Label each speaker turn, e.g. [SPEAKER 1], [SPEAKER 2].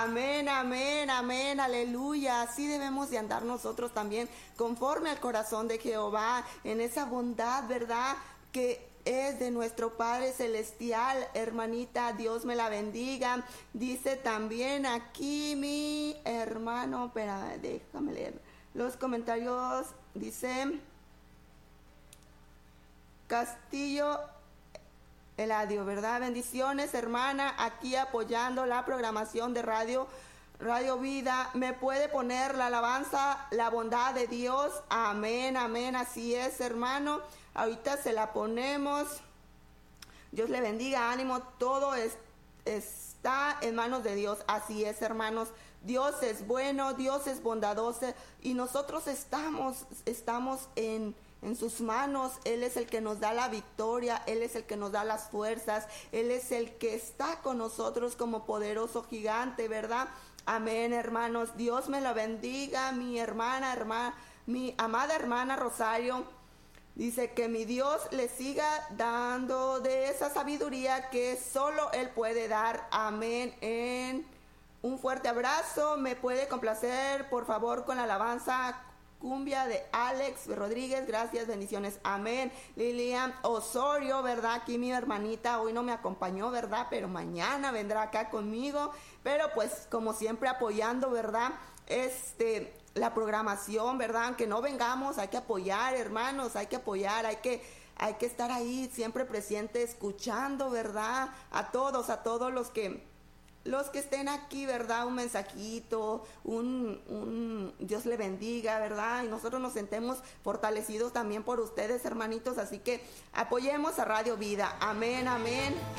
[SPEAKER 1] Amén, amén, amén, aleluya. Así debemos de andar nosotros también, conforme al corazón de Jehová, en esa bondad, ¿verdad? Que es de nuestro Padre Celestial, hermanita, Dios me la bendiga. Dice también aquí mi hermano, espera, déjame leer los comentarios. Dice Castillo Eladio, ¿verdad? Bendiciones, hermana, aquí apoyando la programación de Radio Vida. ¿Me puede poner la alabanza, la bondad de Dios? Amén, amén, así es, hermano. Ahorita se la ponemos. Dios le bendiga, ánimo, todo está en manos de Dios. Así es, hermanos. Dios es bueno, Dios es bondadoso y nosotros estamos en sus manos. Él es el que nos da la victoria, Él es el que nos da las fuerzas, Él es el que está con nosotros como poderoso gigante, ¿verdad? Amén, hermanos. Dios me la bendiga, mi mi amada hermana Rosario. Dice que mi Dios le siga dando de esa sabiduría que solo Él puede dar. Amén. Un fuerte abrazo. ¿Me puede complacer, por favor, con la alabanza Cumbia de Alex Rodríguez? Gracias, bendiciones. Amén. Lilian Osorio, ¿verdad? Aquí mi hermanita hoy no me acompañó, ¿verdad? Pero mañana vendrá acá conmigo. Pero pues como siempre apoyando, ¿verdad? La programación, ¿verdad? Aunque no vengamos, hay que apoyar, hermanos, hay que apoyar, hay que estar ahí siempre presente, escuchando, ¿verdad? A todos los que estén aquí, ¿verdad? Un mensajito, Dios le bendiga, ¿verdad? Y nosotros nos sentemos fortalecidos también por ustedes, hermanitos, así que apoyemos a Radio Vida. Amén, amén.